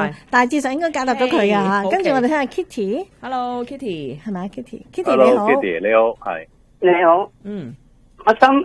大致上應該解答到佢㗎吓。跟住我哋聽下 Kitty。Hello Kitty， 係咪 Kitty？Kitty 你好 ，Kitty 你好，係你好。我想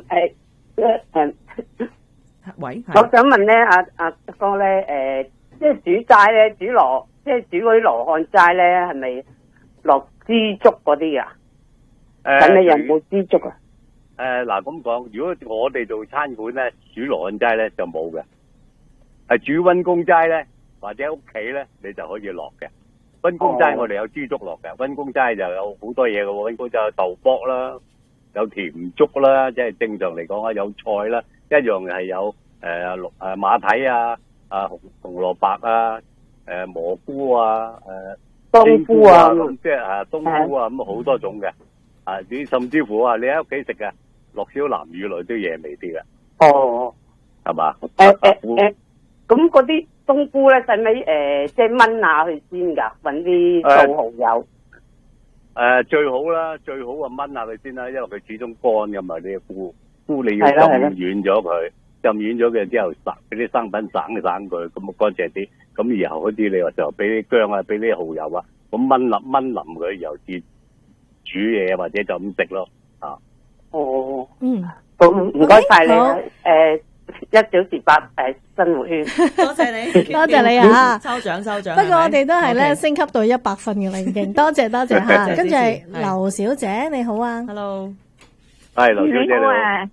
喂， 我想問咧，阿哥咧，即係煮齋咧，即係煮嗰啲羅漢齋咧，係咪落枝竹嗰啲啊？咁你有冇枝竹啊？ 嗱咁講，如果我哋做餐館咧，煮羅漢齋咧就冇嘅，係煮溫公齋咧，或者屋企咧，你就可以落嘅。溫公齋我哋有枝竹落嘅，溫公齋就有好多嘢嘅喎，溫公齋有豆卜啦，有甜竹啦，即係正常嚟講啊，有菜啦，一樣係有馬蹄啊，紅蘿蔔啊，蘑菇啊， 冬菇啊， 咁即係冬菇啊，咁好多種嘅。你甚至乎你喺屋企食嘅，落少南乳類都嘢味啲嘅。 哦， 係嘛？ 咁嗰啲冬菇咧，使唔使即係燜下去先㗎？搵啲素蠔油。 最好啦，最好燜下佢先啦，因為佢始終乾噶嘛，啲菇你要浸軟咗佢，浸軟咗嘅之後俾啲生粉省佢，咁乾淨啲。咁然後嗰啲你話就俾啲薑啊，俾啲蠔油啊，咁燜腍佢，由至煮嘢或者就咁食咯。 哦，好唔該晒你。1小時8生活圈， 多謝你， 多謝你啊！ 抽獎。 不過我哋都係咧升級到100分嘅啦，已經。多謝吓。跟住係劉小姐，你好啊 ，Hello， 係劉小姐你好啊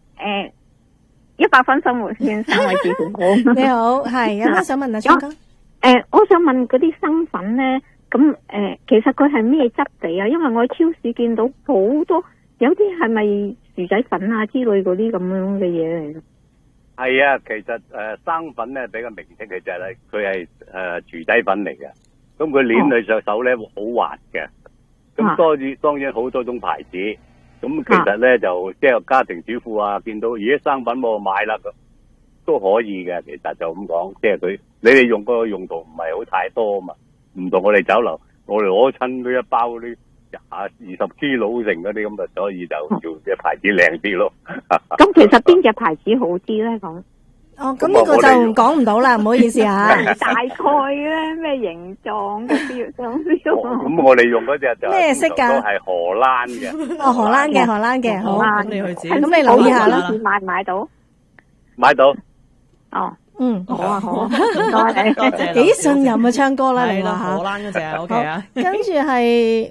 ，100分生活圈3位主持好， 你好，係有咩想問啊，昌哥？ 我想問嗰啲生粉咧，咁其實佢係咩質地啊？因為我喺超市見到好多，有啲係咪薯仔粉啊之類嗰啲咁樣嘅嘢嚟？ 係啊，其實生粉咧比較明晰嘅就係咧，佢係薯仔粉嚟嘅，咁佢捏你上手咧好滑嘅，咁當然好多種牌子，咁其實咧就即係家庭主婦啊，見到咦生粉我買啦，都可以嘅，其實就咁講，即係你哋用個用途唔係好太多啊嘛，唔同我哋酒樓，我哋攞親嗰一包嗰啲20 kg 成嗰啲咁啊，所以就要嘅牌子靚啲咯。 咁其實邊隻牌子好啲咧？講咁呢個就講唔到啦，唔好意思啊。 大概咧咩形狀嘅標？ 咁我哋用嗰隻就咩色㗎？ 都係荷蘭嘅。 荷蘭嘅，好。 咁你去自己， 咁你留意下啦。 買唔買到？ 買到。 哦。 好啊， 多謝。 幾信任啊，昌哥啦，你話吓。 荷蘭嗰隻 OK 啊。 跟住係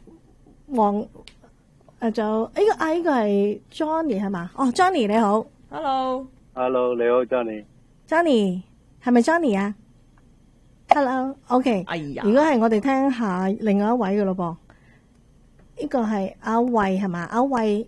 仲有呢個係 Johnny 係嘛？哦 ，Johnny 你好 ，Hello 你好 Johnny 係咪 Johnny 啊 ？Hello，OK。 哎呀， 如果係我哋聽下另外一位嘅咯噃，呢個係阿慧係嘛？阿慧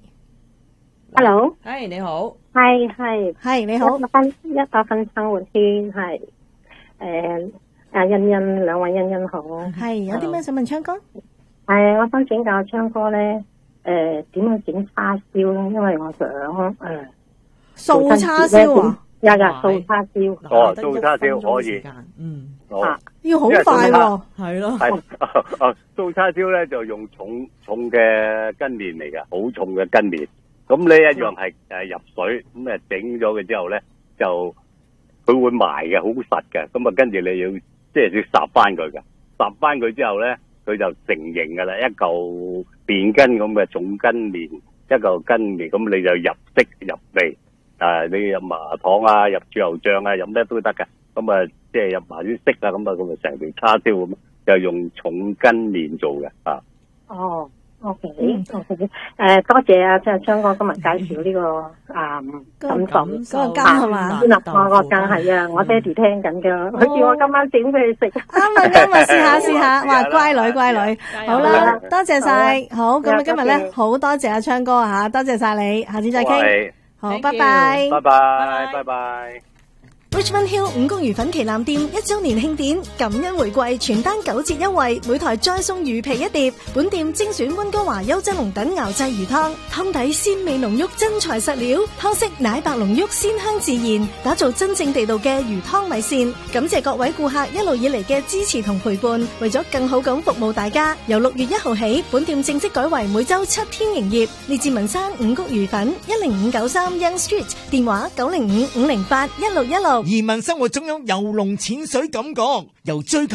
，Hello， 係你好， 係你好 ，100分生活圈係阿欣欣兩位欣欣好， 係有啲咩想問昌哥？ 我想請教昌哥咧，點樣整叉燒咧？因為我想素叉燒啊， 素叉燒。 素叉燒可以， 要好快喎， 係咯。 素叉燒咧就用重嘅筋麵嚟嘅，好重嘅筋麵。咁呢一樣係入水，咁整咗嘅之後咧，就佢會埋嘅，好實嘅。咁跟住你要即係要烚翻佢嘅，烚翻佢之後咧，佢就成型噶啦，一嚿麵筋咁嘅重筋麵，一嚿筋麵，咁你就入色入味。你入麻糖啊，入豬油醬啊，入咩都得嘅。咁即係入埋啲色啊，咁成條叉燒咁，就用重筋麵做嘅啊。 哦。OK，多謝啊，即係昌哥今日介紹呢個嗰個羹係嘛？ 我個羹係啊，我爹哋聽緊㗎，佢叫我今晚整俾佢食。 啱啊，試下，哇，乖女，好啦，多謝晒，好，咁今日咧好多謝阿昌哥啊吓，多謝晒你，下次再傾，好，拜拜， 拜拜。 Richmond Hill 五穀魚粉旗艦店1周年慶典感恩回饋全單9折優惠，每台再送魚皮1碟。本店精選溫哥華優質龍躉熬製魚湯，湯底鮮味濃郁，真材實料，湯色奶白濃郁，鮮香自然，打造真正地道嘅魚湯米線。感謝各位顧客一路以嚟嘅支持同陪伴，為咗更好咁服務大家，由6月1號起，本店正式改為每周7天營業。列治文山五穀魚粉10593 Young Street， 電話905-508-1616。 移民生活中有遊龍潛水感覺，由追求